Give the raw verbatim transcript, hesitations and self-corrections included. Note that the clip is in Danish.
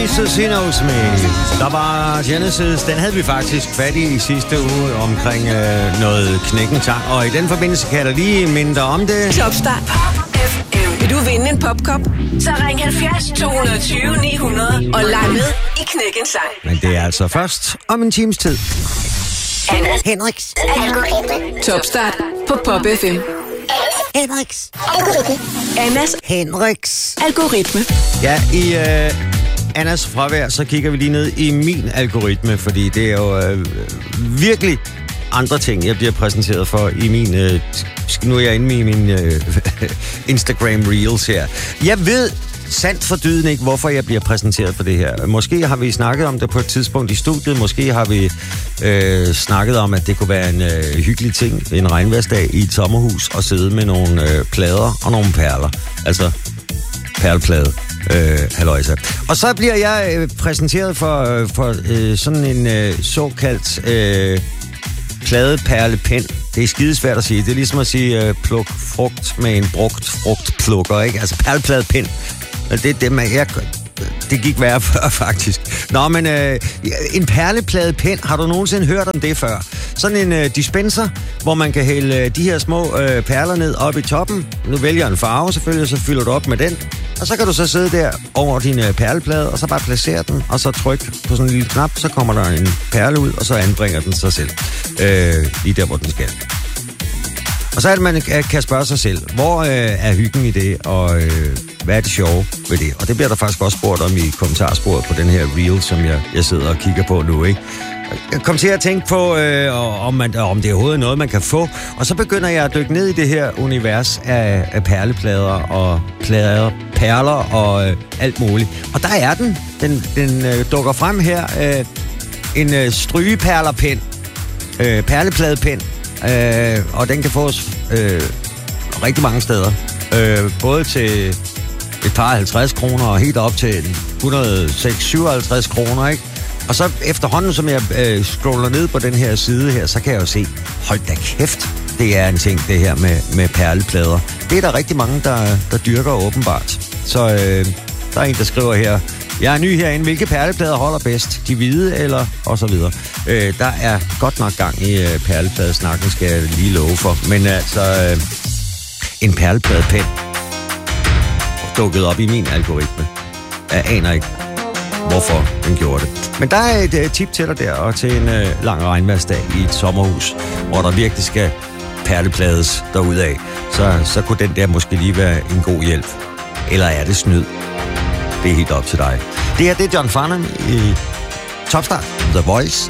Genesis, He Knows Me. Der var Genesis, den havde vi faktisk fat i i sidste uge omkring øh, noget knækkentang. Og i den forbindelse kan jeg da lige minde dig om det. Topstart. Pop F M. Vil du vinde en popkop? Så ring halvfjerds to tyve ni hundrede og leg med i Knækkensang. Men det er altså først om en times tid. Annas Henriks. algoritme. Topstart på Pop F M. Henriks. Algoritme. Annas Henriks. algoritme. Ja, i øh, Annas fravær, så kigger vi lige ned i min algoritme, fordi det er jo øh, virkelig andre ting, jeg bliver præsenteret for i min... Øh, nu er jeg inde i min øh, Instagram Reels her. Jeg ved sandt for dyden ikke, hvorfor jeg bliver præsenteret for det her. Måske har vi snakket om det på et tidspunkt i studiet. Måske har vi øh, snakket om, at det kunne være en øh, hyggelig ting, en regnværsdag i et sommerhus, og sidde med nogle øh, plader og nogle perler. Altså perleplade. Øh, halløjsa. Og så bliver jeg øh, præsenteret for, øh, for øh, sådan en øh, såkaldt øh, pladeperlepen. Det er skidesvært at sige. Det er ligesom at sige øh, pluk frugt med en brugt frugtplukker, ikke? Altså perlepladepen. Det er det, man... Jeg, det gik værre før, faktisk. Nå, men øh, en perlepladepen, har du nogensinde hørt om det før? Sådan en øh, dispenser, hvor man kan hælde øh, de her små øh, perler ned op i toppen. Nu vælger en farve selvfølgelig, så fylder du op med den. Og så kan du så sidde der over din øh, perleplade, og så bare placere den, og så tryk på sådan en lille knap, så kommer der en perle ud, og så anbringer den sig selv. Øh, lige der, hvor den skal. Og så er det, man kan spørge sig selv, hvor øh, er hyggen i det, og øh, hvad er det sjove ved det? Og det bliver der faktisk også spurgt om i kommentarsporet på den her reel, som jeg, jeg sidder og kigger på nu, ikke? Jeg kom til at tænke på, øh, om, man, om det er overhovedet noget, man kan få. Og så begynder jeg at dykke ned i det her univers af, af perleplader og plader, perler og øh, alt muligt. Og der er den. Den, den øh, dukker frem her. Øh, en øh, strygeperlerpen. Øh, perlepladepen. Øh, og den kan fås øh, rigtig mange steder. Øh, både til et par halvtreds kroner og helt op til et hundrede og syvoghalvtreds kroner, ikke? Og så efterhånden, som jeg øh, scroller ned på den her side her, så kan jeg jo se, hold da kæft, det er en ting, det her med, med perleplader. Det er der rigtig mange, der, der dyrker åbenbart. Så øh, der er en, der skriver her, jeg er ny herinde, hvilke perleplader holder bedst? De hvide eller og så videre. Øh, der er godt nok gang i øh, perlepladesnakken, skal jeg lige love for. Men altså, øh, en perlepladepen dukket op i min algoritme. Jeg aner ikke, hvorfor den gjorde det. Men der er et uh, tip til dig der, og til en uh, lang regnværsdag i et sommerhus, hvor der virkelig skal perleplades derudad, så, så kunne den der måske lige være en god hjælp. Eller er det snyd? Det er helt op til dig. Det her, det er John Farnham i Topstart, The Voice.